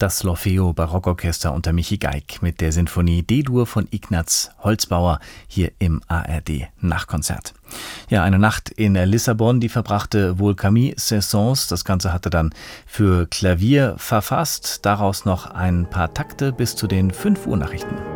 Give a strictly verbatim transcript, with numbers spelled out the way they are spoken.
Das L'Orfeo Barockorchester unter Michi Geig mit der Sinfonie D-Dur von Ignaz Holzbauer hier im A R D Nachtkonzert. Ja, eine Nacht in Lissabon, die verbrachte wohl Camille Saint-Saëns. Das Ganze hatte dann für Klavier verfasst. Daraus noch ein paar Takte bis zu den fünf Uhr Nachrichten.